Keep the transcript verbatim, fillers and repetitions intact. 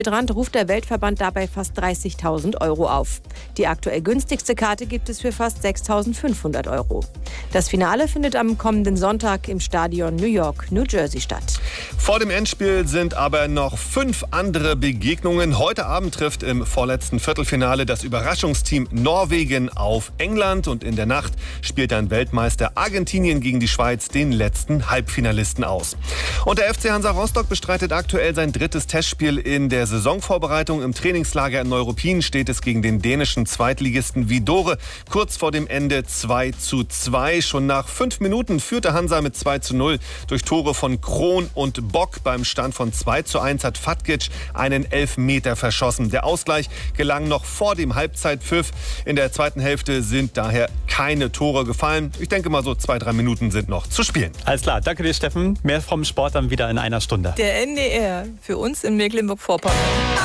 Rand ruft der Weltverband dabei fast dreißigtausend Euro auf. Die aktuell günstigste Karte gibt es für fast sechstausendfünfhundert Euro. Das Finale findet am kommenden Sonntag im Stadion New York, New Jersey statt. Vor dem Endspiel sind aber noch fünf andere Begegnungen. Heute Abend trifft im vorletzten Viertelfinale das Überraschungsteam Norwegen auf England. Und in der Nacht spielt dann Weltmeister Argentinien gegen die Schweiz den letzten Halbfinalisten aus. Und der F C Hansa Rostock bestreitet aktuell sein drittes Testspiel in der Saisonvorbereitung. Im Trainingslager in Neuruppin steht es gegen den dänischen Zweitligisten Hvidovre kurz vor dem Ende zwei zu zwei. Schon nach fünf Minuten führte Hansa mit zwei zu null durch Tore von Krohn und Bock. Beim Stand von zwei zu eins hat Fatkic einen Elfmeter verschossen. Der Ausgleich gelang noch vor dem Halbzeitpfiff. In der zweiten Hälfte sind daher keine Tore gefallen. Ich denke mal, so zwei, drei Minuten sind noch zu spielen. Alles klar, danke dir, Steffen. Mehr vom Sport dann wieder in einer Stunde. Der N D R für uns in Mecklenburg-Vorpommern.